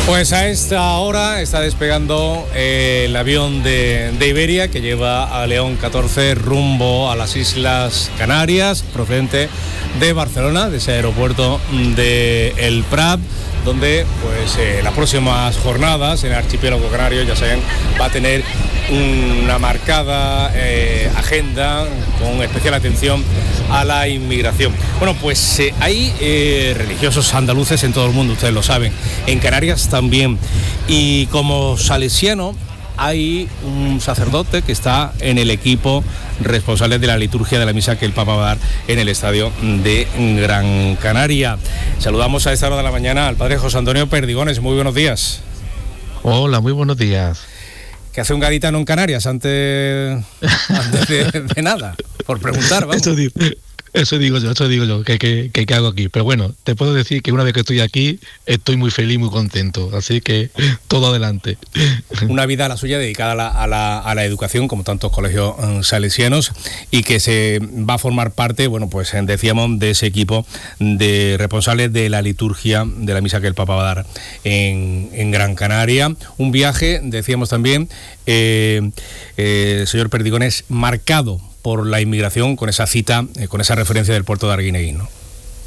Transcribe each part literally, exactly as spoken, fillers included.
Pues a esta hora está despegando eh, el avión de, de Iberia que lleva a León catorce rumbo a las Islas Canarias, procedente de Barcelona, de ese aeropuerto de El Prat, donde pues eh, las próximas jornadas en el archipiélago canario, ya saben, va a tener una marcada eh, agenda con especial atención a la inmigración. Bueno, pues eh, hay eh, religiosos andaluces en todo el mundo, ustedes lo saben, en Canarias también, y como salesiano hay un sacerdote que está en el equipo responsable de la liturgia de la misa que el Papa va a dar en el estadio de Gran Canaria. Saludamos a esta hora de la mañana al padre José Antonio Perdigones. Muy buenos días. Hola, muy buenos días. ¿Qué hace un gaditano en Canarias antes, antes de, de nada? Por preguntar, vamos. Eso digo, eso digo yo, eso digo yo, que, que, que, que hago aquí. Pero bueno, te puedo decir que una vez que estoy aquí, estoy muy feliz, muy contento. Así que todo adelante. Una vida la suya dedicada a la, a la, a la educación, como tantos colegios um, salesianos, y que se va a formar parte, bueno, pues decíamos, de ese equipo de responsables de la liturgia de la misa que el Papa va a dar en, en Gran Canaria. Un viaje, decíamos también, eh, eh, señor Perdigones, marcado por la inmigración, con esa cita, eh, con esa referencia del puerto de Arguineguín, ¿no?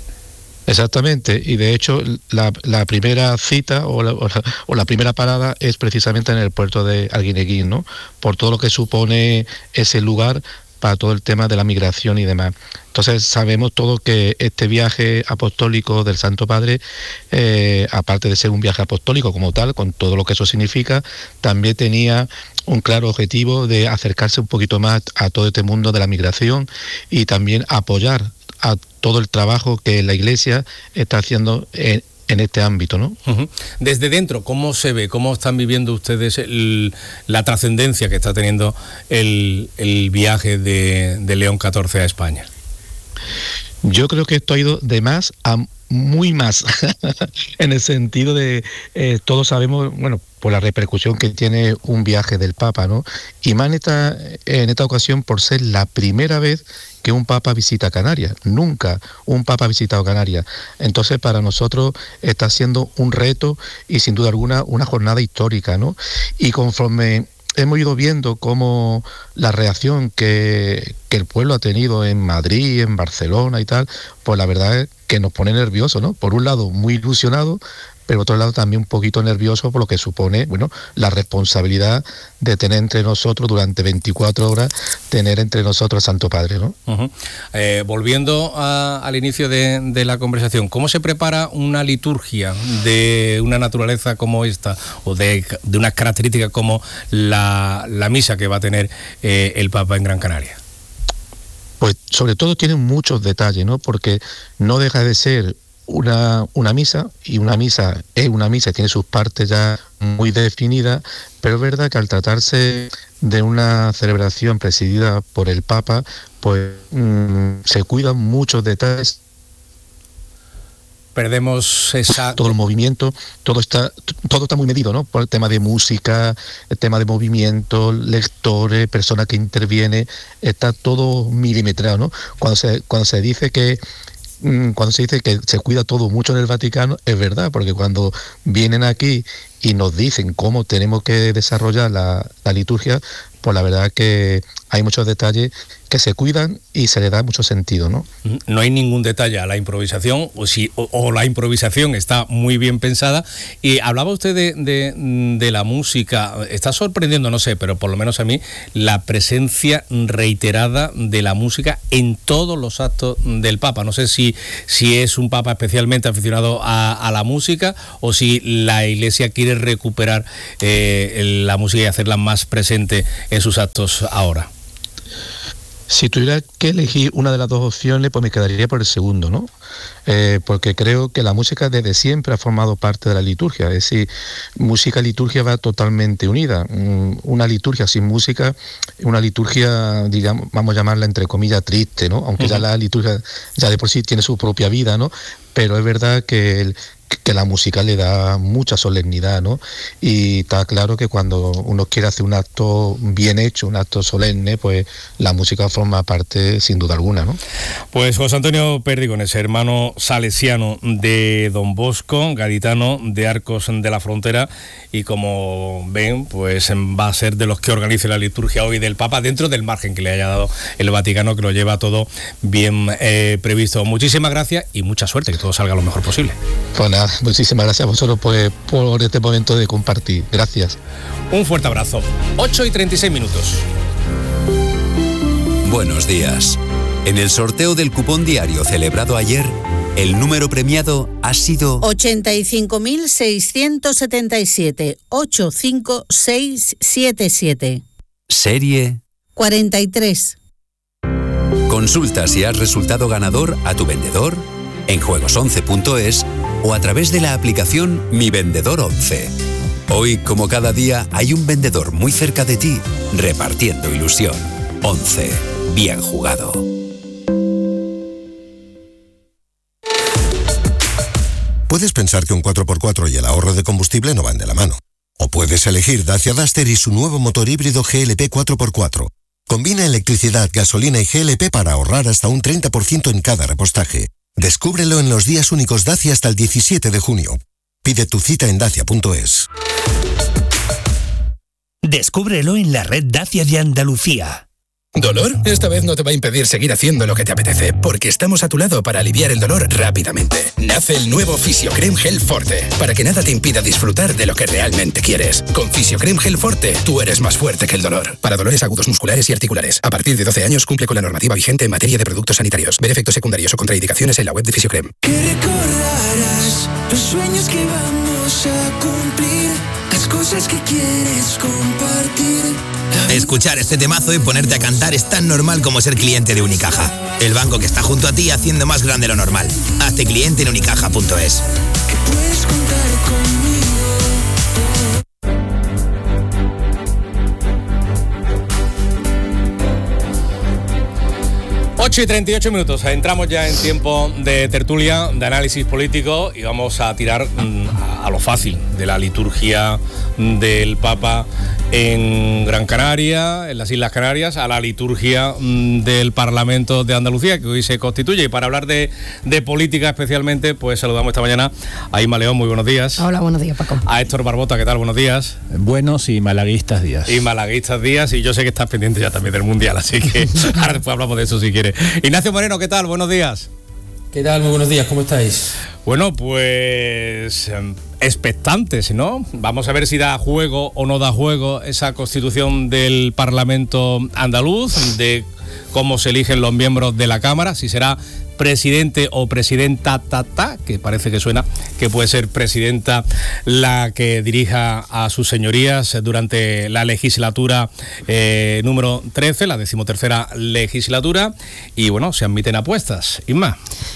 Exactamente, y de hecho la, la primera cita o la, o, la, o la primera parada es precisamente en el puerto de Arguineguín, ¿no? Por todo lo que supone ese lugar para todo el tema de la migración y demás. Entonces sabemos todo que este viaje apostólico del Santo Padre, eh, aparte de ser un viaje apostólico como tal, con todo lo que eso significa, también tenía un claro objetivo de acercarse un poquito más a todo este mundo de la migración y también apoyar a todo el trabajo que la Iglesia está haciendo en, en este ámbito, ¿no? Uh-huh. Desde dentro, ¿cómo se ve? ¿Cómo están viviendo ustedes el, la trascendencia que está teniendo el, el viaje de, de León catorce a España? Yo creo que esto ha ido de más a muy más, en el sentido de, eh, todos sabemos, bueno, por la repercusión que tiene un viaje del Papa, ¿no? Y más en esta, en esta ocasión por ser la primera vez que un Papa visita Canarias. Nunca un Papa ha visitado Canarias. Entonces para nosotros está siendo un reto y sin duda alguna una jornada histórica, ¿no? Y conforme hemos ido viendo cómo la reacción que, que el pueblo ha tenido en Madrid, en Barcelona y tal, pues la verdad es que nos pone nerviosos, ¿no? Por un lado muy ilusionado, pero por otro lado también un poquito nervioso por lo que supone, bueno, la responsabilidad de tener entre nosotros durante veinticuatro horas, tener entre nosotros al Santo Padre, ¿no? Uh-huh. Eh, volviendo a, al inicio de, de la conversación, ¿cómo se prepara una liturgia de una naturaleza como esta, o de, de unas características como la, la misa que va a tener eh, el Papa en Gran Canaria? Pues sobre todo tienen muchos detalles, ¿no? Porque no deja de ser una, una misa, y una misa es una misa, tiene sus partes ya muy definidas, pero es verdad que al tratarse de una celebración presidida por el Papa, pues mmm, se cuidan muchos detalles. Perdemos esa... Todo el movimiento, todo está todo está muy medido, ¿no? Por el tema de música, el tema de movimiento, lectores, personas que intervienen, está todo milimetrado, ¿no? Cuando se cuando se dice que cuando se dice que se cuida todo mucho en el Vaticano, es verdad, porque cuando vienen aquí y nos dicen cómo tenemos que desarrollar la, la liturgia, pues la verdad que hay muchos detalles que se cuidan y se le da mucho sentido, ¿no? No hay ningún detalle a la improvisación, o si o, o la improvisación está muy bien pensada. Y hablaba usted de, de, de la música. Está sorprendiendo, no sé, pero por lo menos a mí, la presencia reiterada de la música en todos los actos del Papa. No sé si, si es un Papa especialmente aficionado a, a la música, o si la Iglesia quiere recuperar eh, la música y hacerla más presente en sus actos ahora. Si tuviera que elegir una de las dos opciones, pues me quedaría por el segundo, ¿no? Eh, porque creo que la música desde siempre ha formado parte de la liturgia, es decir, música y liturgia va totalmente unida. Una liturgia sin música, una liturgia, digamos, vamos a llamarla entre comillas triste, ¿no? Aunque uh-huh. ya la liturgia ya de por sí tiene su propia vida, ¿no? Pero es verdad que el, que la música le da mucha solemnidad, ¿no? Y está claro que cuando uno quiere hacer un acto bien hecho, un acto solemne, pues la música forma parte sin duda alguna, ¿no? Pues José Antonio Perdigones, hermano salesiano de Don Bosco, gaditano de Arcos de la Frontera, y como ven, pues va a ser de los que organice la liturgia hoy del Papa, dentro del margen que le haya dado el Vaticano, que lo lleva todo bien eh, previsto. Muchísimas gracias y mucha suerte, que todo salga lo mejor posible. Pues nada, muchísimas gracias a vosotros por, por este momento de compartir. Gracias. Un fuerte abrazo. ocho y treinta y seis minutos. Buenos días. En el sorteo del cupón diario celebrado ayer, el número premiado ha sido ochenta y cinco mil seiscientos setenta y siete, ochenta y cinco mil seiscientos setenta y siete. Serie cuarenta y tres. Consulta si has resultado ganador a tu vendedor, en juegos once punto es o a través de la aplicación Mi Vendedor once. Hoy, como cada día, hay un vendedor muy cerca de ti, repartiendo ilusión. once. Bien jugado. Puedes pensar que un cuatro por cuatro y el ahorro de combustible no van de la mano. O puedes elegir Dacia Duster y su nuevo motor híbrido G L P cuatro por cuatro. Combina electricidad, gasolina y G L P para ahorrar hasta un treinta por ciento en cada repostaje. Descúbrelo en los días únicos Dacia hasta el diecisiete de junio. Pide tu cita en dacia punto es. Descúbrelo en la red Dacia de Andalucía. ¿Dolor? Esta vez no te va a impedir seguir haciendo lo que te apetece, porque estamos a tu lado para aliviar el dolor rápidamente. Nace el nuevo Fisiocrem Gel Forte, para que nada te impida disfrutar de lo que realmente quieres. Con Fisiocrem Gel Forte, tú eres más fuerte que el dolor. Para dolores agudos musculares y articulares. A partir de doce años cumple con la normativa vigente en materia de productos sanitarios. Ver efectos secundarios o contraindicaciones en la web de Fisiocrem. Que recordarás los sueños que vamos a cumplir, las cosas que quieres compartir. Escuchar este temazo y ponerte a cantar es tan normal como ser cliente de Unicaja. El banco que está junto a ti haciendo más grande lo normal. Hazte cliente en unicaja punto es. Que puedes contar conmigo. ocho y treinta y ocho minutos, entramos ya en tiempo de tertulia, de análisis político, y vamos a tirar mmm, a, a lo fácil de la liturgia del Papa en Gran Canaria, en las Islas Canarias, a la liturgia mmm, del Parlamento de Andalucía, que hoy se constituye. Y para hablar de, de política especialmente, pues saludamos esta mañana a Inma León. Muy buenos días. Hola, buenos días, Paco. A Héctor Barbota, ¿qué tal? Buenos días. Buenos y malaguistas días. Y malaguistas días, y yo sé que estás pendiente ya también del Mundial, así que ahora después hablamos de eso si quieres. Ignacio Moreno, ¿qué tal? Buenos días. ¿Qué tal? Muy buenos días, ¿cómo estáis? Bueno, pues expectantes, ¿no? Vamos a ver si da juego o no da juego esa constitución del Parlamento andaluz, de cómo se eligen los miembros de la Cámara, si será presidente o presidenta tata, que parece que suena que puede ser presidenta la que dirija a sus señorías durante la legislatura eh, número trece, la decimotercera legislatura, y bueno, se admiten apuestas. Inma.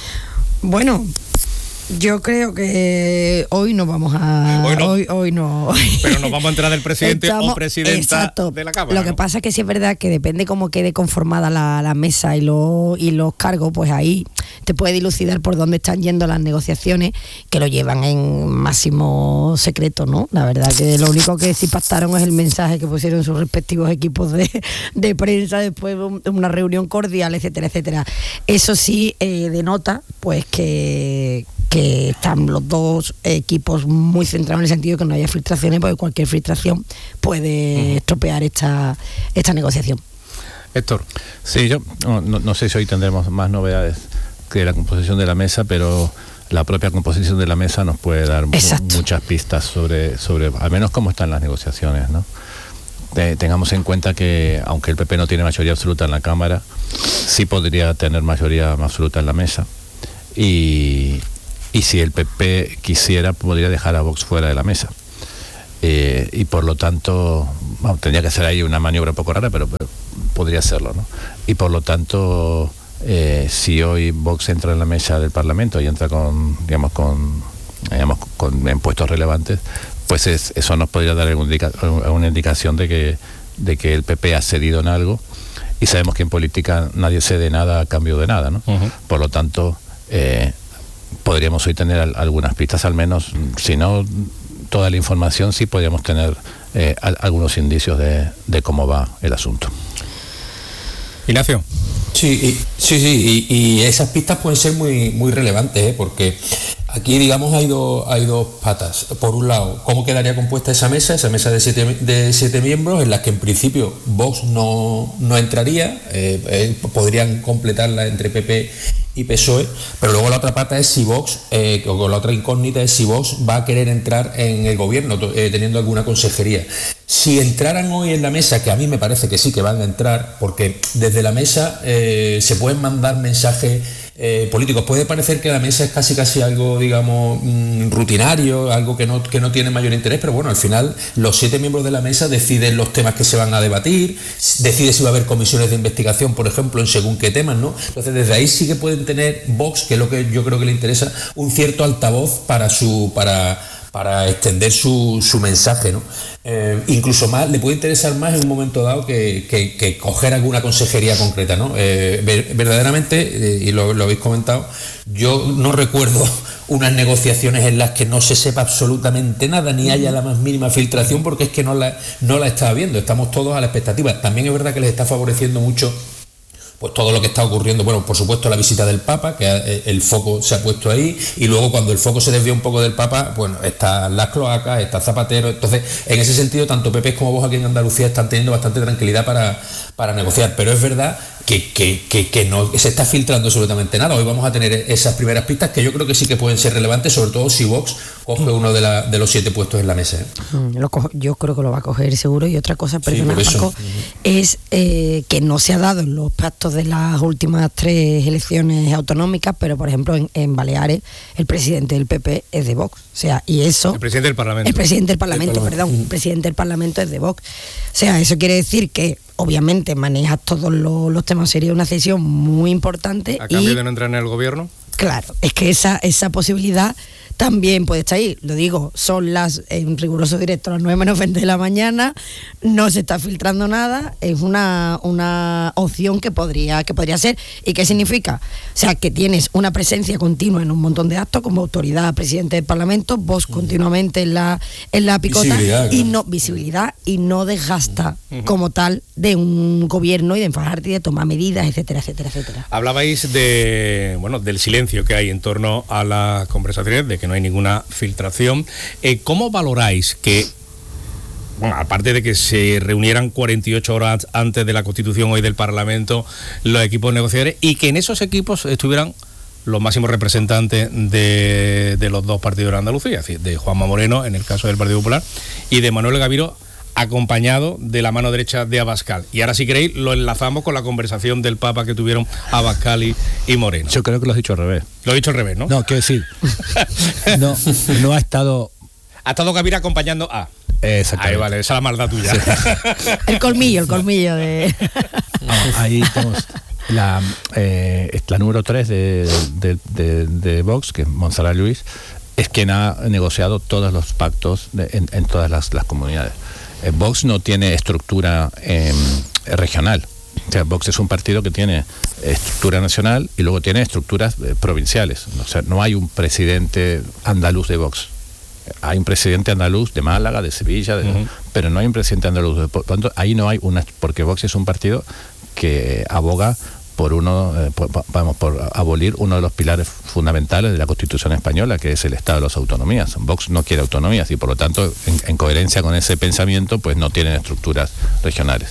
Bueno, yo creo que hoy no vamos a... Hoy no. Hoy, hoy no. Pero nos vamos a entrar del presidente Estamos, o presidenta exacto, de la Cámara. Lo que ¿no? pasa es que sí es verdad que depende cómo quede conformada la, la mesa y, lo, y los cargos, pues ahí te puede dilucidar por dónde están yendo las negociaciones, que lo llevan en máximo secreto, ¿no? La verdad que lo único que sí pactaron es el mensaje que pusieron sus respectivos equipos de, de prensa después de una reunión cordial, etcétera, etcétera. Eso sí eh, denota, pues que... que están los dos equipos muy centrados en el sentido de que no haya filtraciones, porque cualquier filtración puede estropear esta, esta negociación. Héctor. Sí, yo no, no sé si hoy tendremos más novedades que la composición de la mesa, pero la propia composición de la mesa nos puede dar mu- muchas pistas sobre, sobre al menos cómo están las negociaciones, ¿no? Eh, tengamos en cuenta que aunque el P P no tiene mayoría absoluta en la Cámara, sí podría tener mayoría absoluta en la mesa, y Y si el P P quisiera, podría dejar a Vox fuera de la mesa. Eh, y por lo tanto, bueno, tendría que hacer ahí una maniobra un poco rara, pero, pero podría hacerlo, ¿no? Y por lo tanto, eh, si hoy Vox entra en la mesa del Parlamento y entra con, digamos, con, digamos, con en puestos relevantes, pues es, eso nos podría dar alguna, indica, alguna indicación de que, de que el P P ha cedido en algo. Y sabemos que en política nadie cede nada a cambio de nada, ¿no? Uh-huh. Por lo tanto... Eh, podríamos hoy tener al, algunas pistas, al menos, si no toda la información, sí podríamos tener eh, al, algunos indicios de, de cómo va el asunto. Ignacio. Sí, y, sí, sí, y, y esas pistas pueden ser muy, muy relevantes, ¿eh? Porque aquí, digamos, hay dos, hay dos patas. Por un lado, ¿cómo quedaría compuesta esa mesa? Esa mesa de siete, de siete miembros, en las que en principio Vox no, no entraría, eh, eh, podrían completarla entre P P y P S O E, pero luego la otra pata es si Vox, eh, o la otra incógnita es si Vox va a querer entrar en el gobierno, eh, teniendo alguna consejería. Si entraran hoy en la mesa, que a mí me parece que sí que van a entrar, porque desde la mesa eh, se pueden mandar mensajes eh, políticos. Puede parecer que la mesa es casi casi algo, digamos, mmm, rutinario, algo que no, que no tiene mayor interés, pero bueno, al final los siete miembros de la mesa deciden los temas que se van a debatir, decide si va a haber comisiones de investigación, por ejemplo, en según qué temas, ¿no? Entonces desde ahí sí que pueden tener Vox, que es lo que yo creo que le interesa, un cierto altavoz para su para para extender su, su mensaje, ¿no? Eh, incluso más, le puede interesar más en un momento dado que, que, que coger alguna consejería concreta, ¿no? Eh, ver, verdaderamente, eh, y lo, lo habéis comentado, yo no recuerdo unas negociaciones en las que no se sepa absolutamente nada, ni haya la más mínima filtración, porque es que no la, no la está habiendo, estamos todos a la expectativa. También es verdad que les está favoreciendo mucho pues todo lo que está ocurriendo, bueno, por supuesto la visita del Papa, que el foco se ha puesto ahí, y luego cuando el foco se desvía un poco del Papa, bueno, están las cloacas, está Zapatero. Entonces, en ese sentido, tanto P P como Vox aquí en Andalucía están teniendo bastante tranquilidad para, para negociar, pero es verdad que, que, que, que no se está filtrando absolutamente nada. Hoy vamos a tener esas primeras pistas que yo creo que sí que pueden ser relevantes, sobre todo si Vox coge uno de, la, de los siete puestos en la mesa, ¿eh? Lo cojo, yo creo que lo va a coger seguro. Y otra cosa, perdona, sí, Paco, es eh, que no se ha dado en los pactos de las últimas tres elecciones autonómicas, pero por ejemplo en, en Baleares el presidente del P P es de Vox, o sea, y eso... El presidente del Parlamento. El presidente del Parlamento, el perdón, el presidente del Parlamento es de Vox. O sea, eso quiere decir que obviamente manejas todos los, los temas, sería una decisión muy importante. ¿A cambio y, de no entrar en el gobierno? Claro, es que esa, esa posibilidad también puede estar ahí. Lo digo, son las, en riguroso directo, las nueve menos veinte de la mañana, no se está filtrando nada, es una, una opción que podría, que podría ser. ¿Y qué significa? O sea, que tienes una presencia continua en un montón de actos, como autoridad, presidente del Parlamento, vos continuamente en la, en la picota, y no, visibilidad, y no desgasta uh-huh. como tal de un gobierno y de enfajarte y de tomar medidas, etcétera, etcétera, etcétera. Hablabais de, bueno, del silencio que hay en torno a las conversaciones, de que no hay ninguna filtración. Eh, ¿Cómo valoráis que, bueno, aparte de que se reunieran cuarenta y ocho horas antes de la constitución hoy del Parlamento los equipos negociadores, y que en esos equipos estuvieran los máximos representantes de, de los dos partidos de Andalucía, es decir, de Juanma Moreno en el caso del Partido Popular y de Manuel Gaviro, acompañado de la mano derecha de Abascal? Y ahora, si queréis, lo enlazamos con la conversación del Papa que tuvieron Abascal y, y Moreno. Yo creo que lo has dicho al revés. Lo he dicho al revés, ¿no? No, quiero decir, no, no ha estado... Ha estado Gavira acompañando a... Exactamente. Ahí vale, esa es la maldad tuya. Sí. El colmillo, el colmillo de... No, ahí tenemos la, eh, la número tres de, de, de, de Vox, que es Montserrat Lluís, es quien ha negociado todos los pactos de, en, en todas las, las comunidades. Vox no tiene estructura eh, regional. O sea, Vox es un partido que tiene estructura nacional y luego tiene estructuras eh, provinciales. O sea, no hay un presidente andaluz de Vox. Hay un presidente andaluz de Málaga, de Sevilla, de, uh-huh. pero no hay un presidente andaluz. De, por tanto, ahí no hay una... Porque Vox es un partido que aboga por uno, eh, por, vamos, por abolir uno de los pilares fundamentales de la Constitución española, que es el Estado de las autonomías. Vox no quiere autonomías y por lo tanto, en, en coherencia con ese pensamiento, pues no tienen estructuras regionales.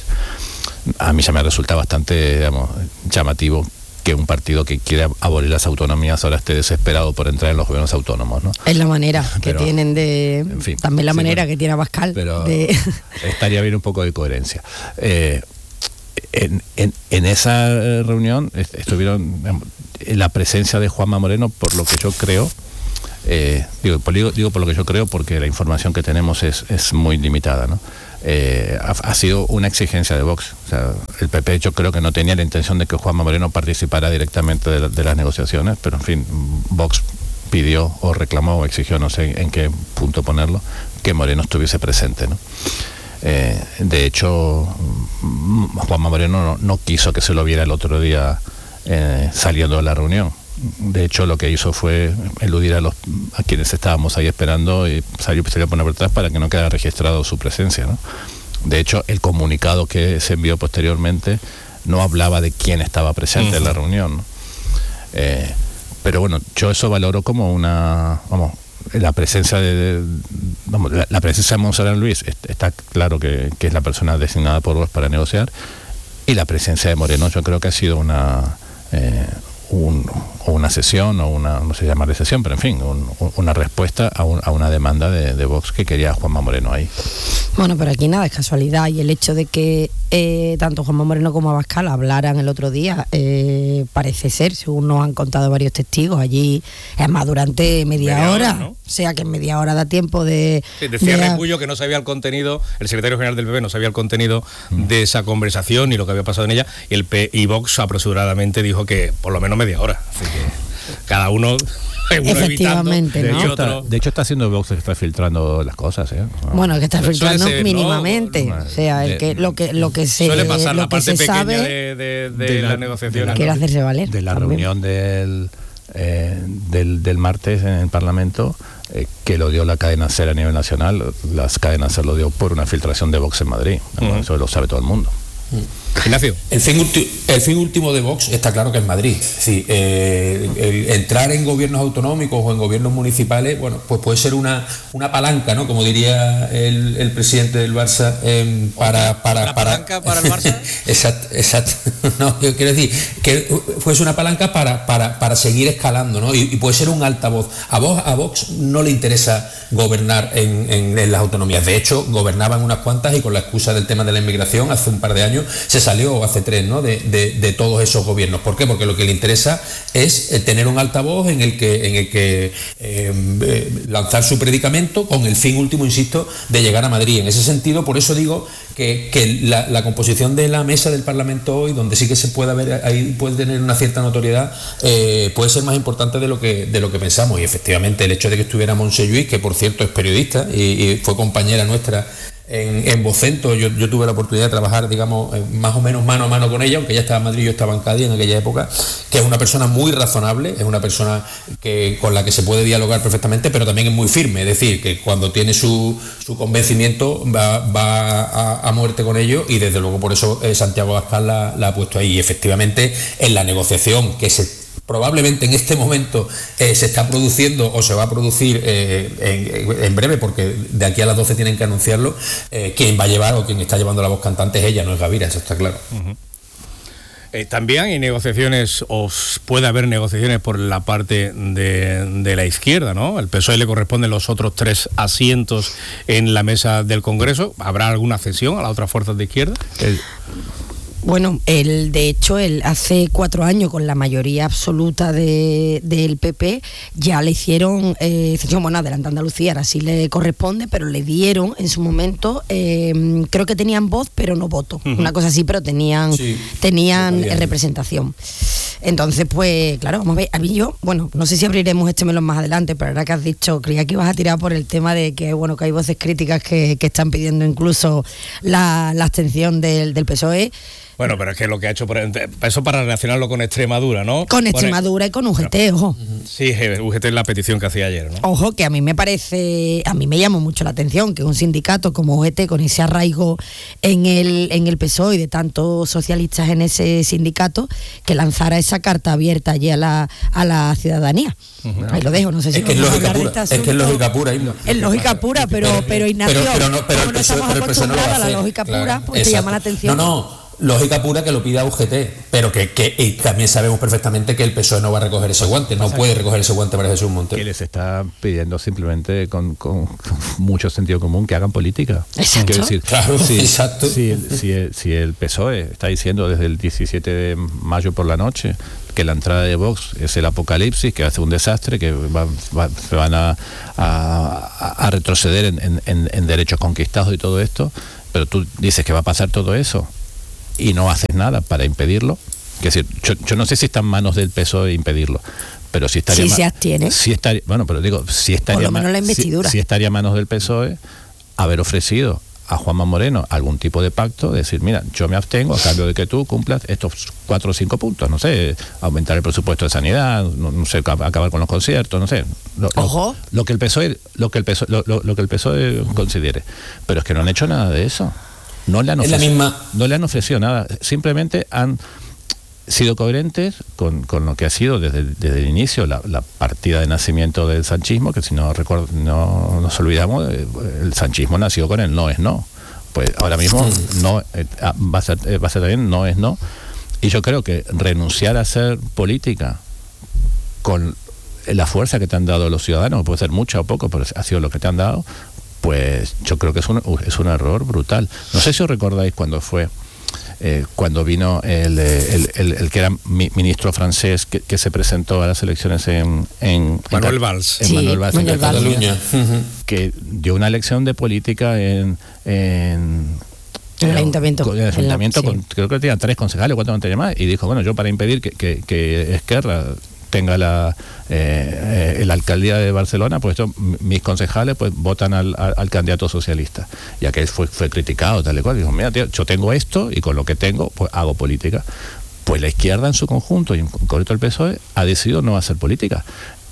A mí ya me resulta bastante, digamos, llamativo que un partido que quiere abolir las autonomías ahora esté desesperado por entrar en los gobiernos autónomos, ¿no? Es la manera que pero, tienen de... En fin, también la sí, manera bueno, que tiene Abascal. Pero de... estaría bien un poco de coherencia. Eh, En, en, en esa reunión estuvieron en la presencia de Juanma Moreno, por lo que yo creo, eh, digo, por, digo por lo que yo creo porque la información que tenemos es, es muy limitada, ¿no? Eh, ha, ha sido una exigencia de Vox. O sea, el P P yo creo que no tenía la intención de que Juanma Moreno participara directamente de, la, de las negociaciones, pero en fin, Vox pidió o reclamó o exigió, no sé en qué punto ponerlo, que Moreno estuviese presente, ¿no? Eh, de hecho, Juanma Moreno no, no quiso que se lo viera el otro día eh, saliendo de la reunión. de hecho lo que hizo fue eludir a los a quienes estábamos ahí esperando y salió, salió por una puerta para que no quedara registrado su presencia, ¿no? De hecho, el comunicado que se envió posteriormente no hablaba de quién estaba presente uh-huh. en la reunión, ¿no? Eh, pero bueno, yo eso valoro como una, vamos, la presencia de, de vamos, la, la presencia de Monserrat Luis, está claro que, que es la persona designada por vos para negociar, y la presencia de Moreno yo creo que ha sido una eh, un, o una sesión o una, no sé llamarle sesión, pero en fin, un, una respuesta a, un, a una demanda de, de Vox que quería a Juanma Moreno ahí. Bueno, pero aquí nada es casualidad, y el hecho de que eh, tanto Juanma Moreno como Abascal hablaran el otro día, eh, parece ser, según nos han contado varios testigos allí, es más, durante media, media hora, hora ¿no? O sea que en media hora da tiempo de... Sí, decía de... Recullo que no sabía el contenido, el secretario general del P P no sabía el contenido mm. de esa conversación y lo que había pasado en ella, y el P y Vox apresuradamente dijo que por lo menos media hora, así que cada uno... Efectivamente, de, ¿no? hecho está, de hecho está haciendo Vox, está filtrando las cosas, ¿eh? Bueno, que está filtrando ser, mínimamente, ¿no? O sea, el que lo que lo que se suele pasar lo la que parte se pequeña sabe de, de, de, de la negociación. Quiere hacerse valer. De la también. reunión del, eh, del del martes en el Parlamento, eh, que lo dio la cadena SER a nivel nacional, las cadenas SER lo dio por una filtración de Vox en Madrid. Uh-huh. Eso lo sabe todo el mundo. Ignacio. El fin, ulti- el fin último de Vox está claro que es Madrid. Sí, eh, el entrar en gobiernos autonómicos o en gobiernos municipales, bueno, pues puede ser una, una palanca, ¿no? Como diría el, el presidente del Barça, eh, para, para, ¿Una para... palanca para el Barça? Exacto, exacto. No, yo quiero decir que fuese una palanca para, para, para seguir escalando, ¿no? Y, y puede ser un altavoz. A Vox, a Vox no le interesa gobernar en, en, en las autonomías. De hecho, gobernaban unas cuantas y con la excusa del tema de la inmigración hace un par de años se salió, hace tres, ¿no? de, de, de todos esos gobiernos. ¿Por qué? Porque lo que le interesa es eh, tener un altavoz en el que, en el que eh, eh, lanzar su predicamento con el fin último, insisto, de llegar a Madrid. En ese sentido, por eso digo que, que la, la composición de la mesa del Parlamento hoy, donde sí que se puede ver, ahí puede tener una cierta notoriedad, eh, puede ser más importante de lo que de lo que pensamos. Y efectivamente el hecho de que estuviera Montse Lluís, que por cierto es periodista y, y fue compañera nuestra en, en Vocento, yo, yo tuve la oportunidad de trabajar, digamos, más o menos mano a mano con ella, aunque ella estaba en Madrid, yo estaba en Cádiz en aquella época, que es una persona muy razonable, es una persona que con la que se puede dialogar perfectamente, pero también es muy firme, es decir, que cuando tiene su, su convencimiento va, va a, a muerte con ello, y desde luego por eso eh, Santiago Abascal la, la ha puesto ahí. Y efectivamente en la negociación que se probablemente en este momento eh, se está produciendo o se va a producir eh, en, en breve, porque de aquí a las doce tienen que anunciarlo, eh, quien va a llevar o quien está llevando la voz cantante es ella, no es Gavira, eso está claro. Uh-huh. Eh, también hay negociaciones, o puede haber negociaciones por la parte de, de la izquierda, ¿no? El P S O E le corresponden los otros tres asientos en la mesa del Congreso. ¿Habrá alguna cesión a las otras fuerzas de izquierda? El... Bueno, él, de hecho, él hace cuatro años con la mayoría absoluta de, del P P ya le hicieron, eh, bueno, adelante Andalucía, ahora sí le corresponde, pero le dieron en su momento, eh, creo que tenían voz, pero no voto, uh-huh. una cosa así, pero tenían, sí, tenían representación. Entonces, pues, claro, vamos a ver, a mí yo, bueno, no sé si abriremos este melón más adelante, pero ahora que has dicho, creía que ibas a tirar por el tema de que, bueno, que hay voces críticas que, que están pidiendo incluso la, la abstención del, del P S O E. Bueno, pero es que lo que ha hecho, por eso para relacionarlo con Extremadura, ¿no? Con Extremadura bueno, y con U G T, ojo. Sí, U G T es la petición que hacía ayer, ¿no? Ojo, que a mí me parece, a mí me llamó mucho la atención que un sindicato como U G T, con ese arraigo en el, en el P S O E y de tantos socialistas en ese sindicato, que lanzara esa carta abierta allí a la, a la ciudadanía. Uh-huh. Ahí lo dejo, no sé si es que es lógica pura, es que es lógica pura. Es lógica pura, pero, pero, pero Ignacio, pero, pero no, pero como no estamos acostumbrados a la lógica claro, pura, pues exacto. te llama la atención. No, no. Lógica pura que lo pida U G T, pero que, que y también sabemos perfectamente que el P S O E no va a recoger ese guante, no puede recoger ese guante para Jesús Montero. Que les está pidiendo simplemente con, con, con mucho sentido común que hagan política. Exacto. Decir, claro, si, exacto. Si, si, el, si el P S O E está diciendo desde el diecisiete de mayo por la noche que la entrada de Vox es el apocalipsis, que va a ser un desastre, que va, va, se van a, a, a retroceder en, en, en derechos conquistados y todo esto, pero tú dices que va a pasar todo eso y no haces nada para impedirlo. Es decir, yo, yo no sé si está en manos del P S O E impedirlo, pero si estaría... Si ma- se abstiene. Si estaría, bueno, pero digo, si estaría... Por lo menos la investidura. Si, si estaría a manos del P S O E haber ofrecido a Juanma Moreno algún tipo de pacto, de decir, mira, yo me abstengo a cambio de que tú cumplas estos cuatro o cinco puntos, no sé, aumentar el presupuesto de sanidad, no, no sé, acabar con los conciertos, no sé, lo, Ojo. lo, lo que el P S O E, lo que el P S O E, lo, lo, lo que el P S O E considere, pero es que no han hecho nada de eso, no le han ofrecido, es la misma... no le han ofrecido nada, simplemente han sido coherentes con, con lo que ha sido desde, desde el inicio la, la partida de nacimiento del sanchismo, que si no recuerdo, no nos olvidamos, el sanchismo nació con el no es no. Pues ahora mismo no eh, va a ser, eh, va a ser también no es no. Y yo creo que renunciar a hacer política con la fuerza que te han dado los ciudadanos, puede ser mucha o poco, pero ha sido lo que te han dado, pues yo creo que es un, es un error brutal. No sé si os recordáis cuando fue Eh, cuando vino el, el, el, el que era mi, ministro francés que, que se presentó a las elecciones en, en Manuel Valls, en, sí, Manuel Valls, Manuel en Cataluña, Valls. que dio una lección de política en, en En el ayuntamiento. Con el ayuntamiento, En la, con, creo que tenía tres concejales, cuatro no tenía más, y dijo, bueno, yo para impedir que, que, que Esquerra tenga la eh, eh, la alcaldía de Barcelona, pues esto, mis concejales pues votan al, al, al candidato socialista, y aquel fue, fue criticado tal y cual, dijo, mira tío, yo tengo esto y con lo que tengo pues hago política. Pues la izquierda en su conjunto y en concreto el P S O E ha decidido no hacer política,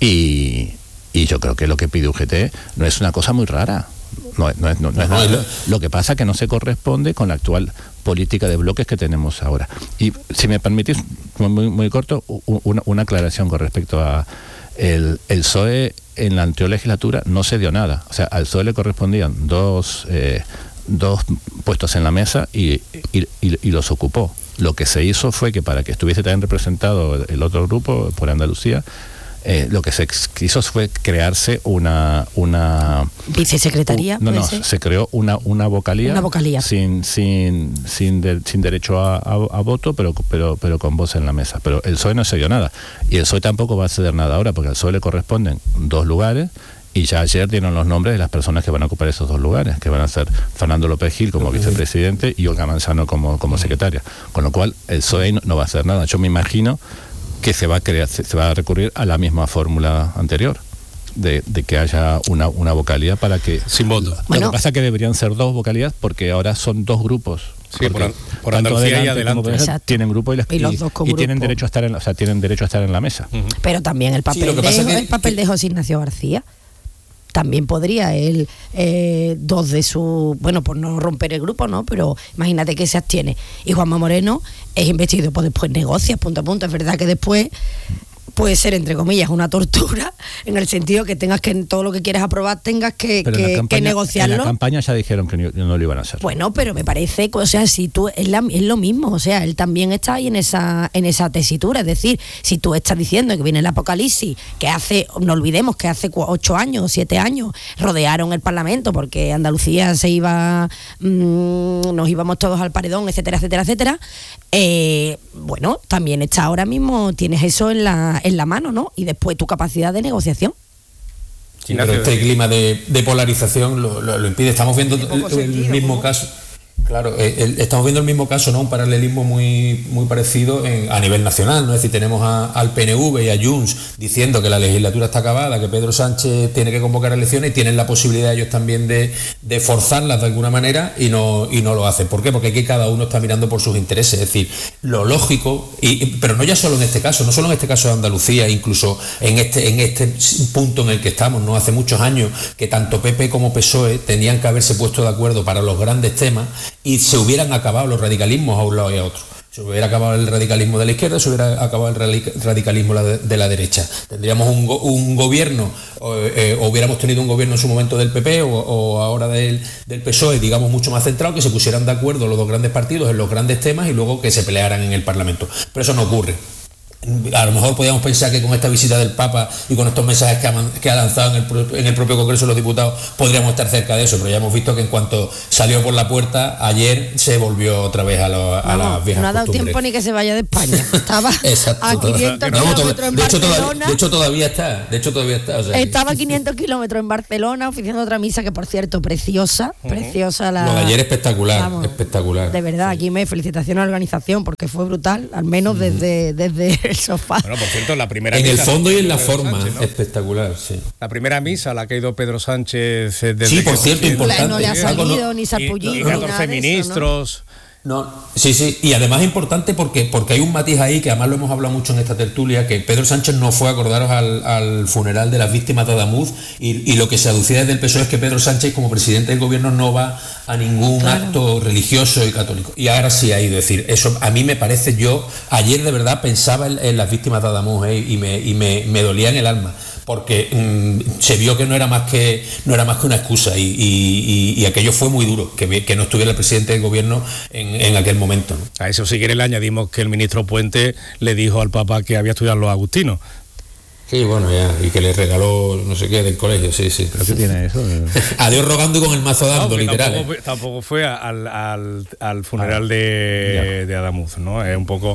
y, y yo creo que lo que pide U G T no es una cosa muy rara. No, no, es, no, no es nada. Lo, lo que pasa es que no se corresponde con la actual política de bloques que tenemos ahora. Y si me permitís, muy, muy corto, una, una aclaración con respecto a el, el P S O E en la anterior legislatura no se dio nada. O sea, al P S O E le correspondían dos, eh, dos puestos en la mesa y, y, y, y los ocupó. Lo que se hizo fue que para que estuviese también representado el otro grupo por Andalucía, Eh, lo que se quiso fue crearse una una vicesecretaría. Un, no, no, ser? se creó una una vocalía, una vocalía. sin sin sin, de, sin derecho a, a, a voto, pero pero pero con voz en la mesa. Pero el P S O E no se dio nada y el P S O E tampoco va a ceder nada ahora, porque al P S O E le corresponden dos lugares. Y ya ayer dieron los nombres de las personas que van a ocupar esos dos lugares, que van a ser Fernando López Gil como vicepresidente y Olga Manzano como como secretaria. Con lo cual el P S O E no, no va a hacer nada. Yo me imagino que se va a crear, se va a recurrir a la misma fórmula anterior, de, de que haya una, una vocalía para que... Sin voto. Lo Bueno. que pasa es que deberían ser dos vocalías, porque ahora son dos grupos. Sí, por, por Andalucía y adelante. Tienen grupo y, les, y, los dos y, y tienen derecho a estar en, o sea, tienen derecho a estar en la mesa. Uh-huh. Pero también el papel, Sí, lo que de, pasa que- el papel de José Ignacio García. También podría él, eh, dos de su, bueno, por no romper el grupo, ¿no? Pero imagínate que se abstiene. Y Juanma Moreno es investido, pues después negocias punto a punto. Es verdad que después puede ser, entre comillas, una tortura, en el sentido que tengas que, todo lo que quieres aprobar, tengas que, Pero en la que, campaña- que negociarlo. En la campaña ya dijeron que no, no lo iban a hacer. Bueno, pero me parece, o sea, si tú es, la- es lo mismo, o sea, él también está ahí en esa en esa tesitura, es decir, si tú estás diciendo que viene el apocalipsis, que hace, no olvidemos que hace cu- ocho años, siete años, rodearon el Parlamento porque Andalucía se iba, mmm, nos íbamos todos al paredón, etcétera, etcétera, etcétera, eh, bueno, también está ahora mismo, tienes eso en la, en la mano, ¿no? Y después tu capacidad de negociación. Sí, pero este clima de, de polarización lo, lo, lo impide. Estamos viendo el, el sentido, mismo ¿no? caso. Claro, el, el, estamos viendo el mismo caso, ¿no? Un paralelismo muy muy parecido en, a nivel nacional, ¿no? Es decir, tenemos a, al P N V y a Junts diciendo que la legislatura está acabada, que Pedro Sánchez tiene que convocar elecciones y tienen la posibilidad ellos también de, de forzarlas de alguna manera y no y no lo hacen. ¿Por qué? Porque aquí cada uno está mirando por sus intereses. Es decir, lo lógico, y, pero no ya solo en este caso, no solo en este caso de Andalucía, incluso en este en este punto en el que estamos, ¿no? Hace muchos años que tanto P P como P S O E tenían que haberse puesto de acuerdo para los grandes temas y se hubieran acabado los radicalismos a un lado y a otro. Se hubiera acabado el radicalismo de la izquierda, se hubiera acabado el radicalismo de la derecha. Tendríamos un, go, un gobierno, o, eh, o hubiéramos tenido un gobierno en su momento del P P o, o ahora del, del P S O E, digamos, mucho más centrado, que se pusieran de acuerdo los dos grandes partidos en los grandes temas y luego que se pelearan en el Parlamento. Pero eso no ocurre. A lo mejor podíamos pensar que con esta visita del Papa y con estos mensajes que ha, que ha lanzado en el, en el propio Congreso de los Diputados podríamos estar cerca de eso, pero ya hemos visto que en cuanto salió por la puerta ayer se volvió otra vez a, lo, a Vamos, las viejas no ha dado costumbres. tiempo ni que se vaya de España. Estaba Exacto, a quinientos no, kilómetros en de hecho, Barcelona. todavía, de hecho todavía está, de hecho todavía está. O sea, Estaba a quinientos kilómetros en Barcelona oficiando otra misa que, por cierto, preciosa, uh-huh. preciosa la... Lo de ayer espectacular, vamos, espectacular. De verdad, sí. Aquí me felicitaciones a la organización porque fue brutal, al menos uh-huh. desde, desde el sofá. Bueno, por cierto, la primera en misa, el fondo y en la Pedro forma, Sánchez, ¿no? Espectacular, sí. La primera misa a la que ha ido Pedro Sánchez desde Sí, por que cierto, importante. No le ha salido ni y, sarpullido. y ni nada catorce de eso, ministros. No, sí, sí, y además es importante porque, porque hay un matiz ahí que además lo hemos hablado mucho en esta tertulia, que Pedro Sánchez no fue, acordaros, al, al funeral de las víctimas de Adamuz, y, y lo que se aducía desde el P S O E es que Pedro Sánchez como presidente del gobierno no va a ningún claro. acto religioso y católico, y ahora sí ha ido. Es decir, eso a mí me parece, yo ayer de verdad pensaba en, en las víctimas de Adamuz, ¿eh? y, me, y me, me dolía en el alma, porque mmm, se vio que no era más que no era más que una excusa, y, y, y, y aquello fue muy duro, que, que no estuviera el presidente del gobierno en, en aquel momento, ¿no? A eso si quiere le añadimos que el ministro Puente le dijo al Papa que había estudiado los agustinos. Sí, bueno, ya, y que le regaló no sé qué del colegio, sí, sí. ¿Pero qué tiene eso? Adiós rogando y con el mazo dando, no, literal. Tampoco, ¿eh? tampoco fue al, al, al funeral ah, de, de Adamuz, ¿no? Es un poco...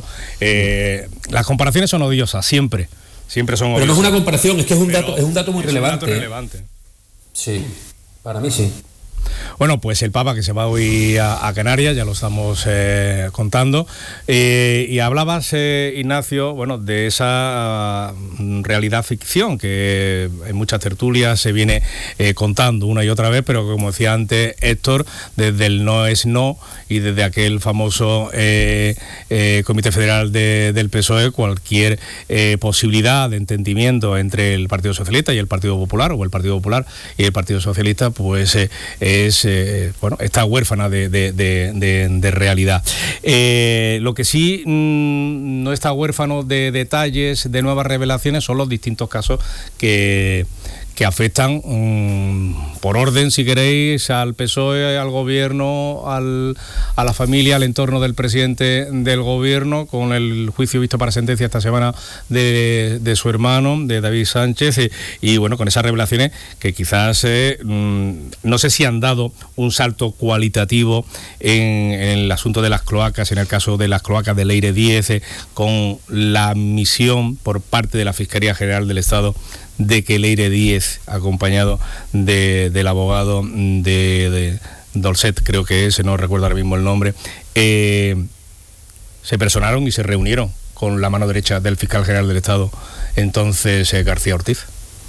Eh, las comparaciones son odiosas, siempre. Siempre son Pero odiosas. No es una comparación, es que es un, Pero dato, es un dato muy es relevante. Un dato relevante. Sí, para mí sí. Bueno, pues el Papa que se va hoy a, a Canarias, ya lo estamos eh, contando, eh, y hablabas, eh, Ignacio, bueno, de esa uh, realidad ficción que en muchas tertulias se viene eh, contando una y otra vez, pero como decía antes Héctor, desde el no es no y desde aquel famoso eh, eh, Comité Federal de, del P S O E, cualquier eh, posibilidad de entendimiento entre el Partido Socialista y el Partido Popular, o el Partido Popular y el Partido Socialista, pues eh, es, eh, bueno, está huérfana de, de, de, de, de realidad. Eh, lo que sí mmm, no está huérfano de detalles, de nuevas revelaciones, son los distintos casos que... que afectan um, por orden, si queréis, al P S O E, al gobierno, al, a la familia, al entorno del presidente del gobierno, con el juicio visto para sentencia esta semana de, de su hermano, de David Sánchez, y, y bueno, con esas revelaciones que quizás eh, no sé si han dado un salto cualitativo en, en el asunto de las cloacas, en el caso de las cloacas de Leire Díez, eh, con la misión por parte de la Fiscalía General del Estado de que Leire Díez, acompañado de, del abogado de, de Dolcet, creo que es, no recuerdo ahora mismo el nombre, eh, se personaron y se reunieron con la mano derecha del fiscal general del Estado, entonces eh, García Ortiz.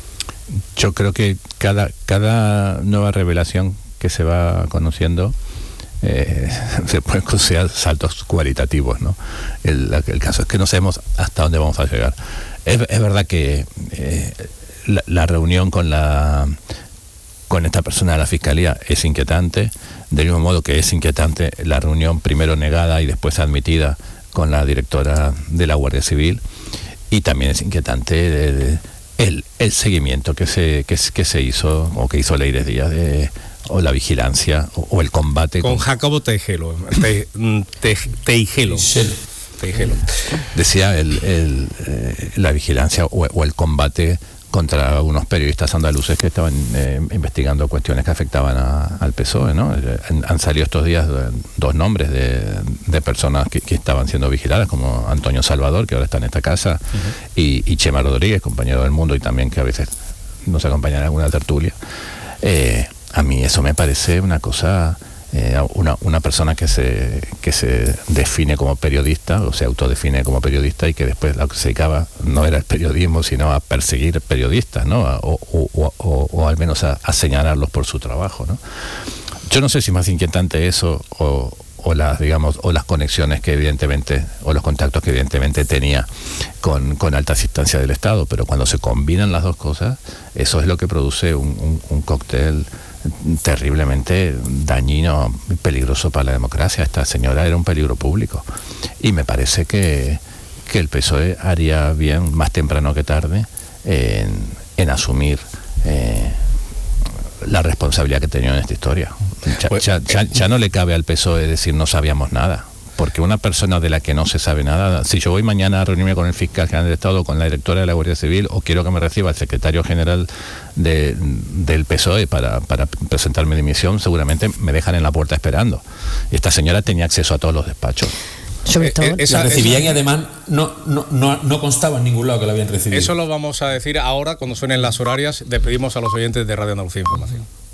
Yo creo que cada, cada nueva revelación que se va conociendo eh, se pueden considerar saltos cualitativos, ¿no? El, el caso es que no sabemos hasta dónde vamos a llegar. Es, es verdad que eh, la, la reunión con la con esta persona de la Fiscalía es inquietante, del mismo modo que es inquietante la reunión primero negada y después admitida con la directora de la Guardia Civil, y también es inquietante de, de, el, el seguimiento que se, que, que se hizo, o que hizo Leire Díaz, de, o la vigilancia, o, o el combate. Con, con Jacobo Teijelo. Te, te, Teijelo. Teijelo. Decía el, el, eh, la vigilancia o, o el combate contra unos periodistas andaluces que estaban eh, investigando cuestiones que afectaban a, al P S O E, ¿no? Han, han salido estos días dos nombres de, de personas que, que estaban siendo vigiladas, como Antonio Salvador, que ahora está en esta casa, uh-huh. y, y Chema Rodríguez, compañero del Mundo, y también que a veces nos acompaña en alguna tertulia. Eh, a mí eso me parece una cosa... Eh, una, una persona que se que se define como periodista, o se autodefine como periodista, y que después lo que se dedicaba no era el periodismo, sino a perseguir periodistas, ¿no? A, o, o, o, o al menos a, a señalarlos por su trabajo, ¿no? Yo no sé si más inquietante eso o, o las, digamos, o las conexiones que evidentemente, o los contactos que evidentemente tenía con, con altas instancias del Estado, pero cuando se combinan las dos cosas, eso es lo que produce un, un, un cóctel terriblemente dañino y peligroso para la democracia. Esta señora era un peligro público, y me parece que, que el P S O E haría bien, más temprano que tarde, en, en asumir eh, la responsabilidad que tenía en esta historia. Ya, pues, ya, ya, ya no le cabe al P S O E decir no sabíamos nada, porque una persona de la que no se sabe nada, si yo voy mañana a reunirme con el fiscal general del Estado, con la directora de la Guardia Civil, o quiero que me reciba el secretario general de, del P S O E para, para presentarme dimisión, seguramente me dejan en la puerta esperando. Esta señora tenía acceso a todos los despachos. Sobre todo, eh, esa, la recibían, y además no, no, no, no constaba en ningún lado que la habían recibido. Eso lo vamos a decir ahora cuando suenen las horarias. Despedimos a los oyentes de Radio Andalucía Información.